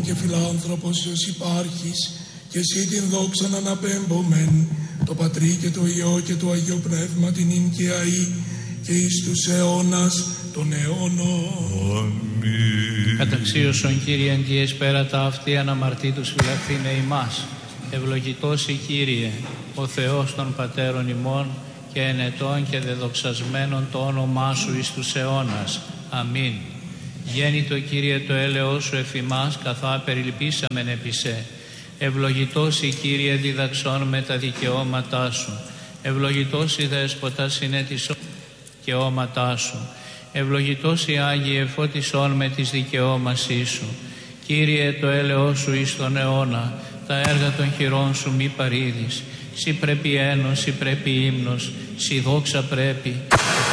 και φιλάνθρωπος ως υπάρχεις, και εσύ την δόξαν αναπέμπομεν, το Πατρί και το Υιό και το Αγίο Πνεύμα την ίν και αεί, και εις τους αιώνας των αιώνων. Αμήν. Καταξίωσον Κύριε εν τη εσπέρατα αυτή αναμαρτήτους φυλαχθήνε ημάς. Ευλογητός η Κύριε, ο Θεός των Πατέρων ημών, και ενετών και δεδοξασμένων το όνομά Σου εις τους αιώνας. Αμήν. Γέννητο Κύριε το έλεος Σου εφ' ημάς, καθά περιλυπήσαμεν επί σε. Ευλογητός η Κύριε διδαξών με τα δικαιώματά Σου. Ευλογητός η Δέσποτα συνέτησον δικαιώματά Σου. Ευλογητός η Άγιε φώτισόν με τις δικαιώμασή Σου. Κύριε το έλεος Σου εις τον αιώνα, τα έργα των χειρών Σου μη παρήδεις. Σοι πρέπει ένος, σοι πρέπει ύμνος, σοι δόξα πρέπει.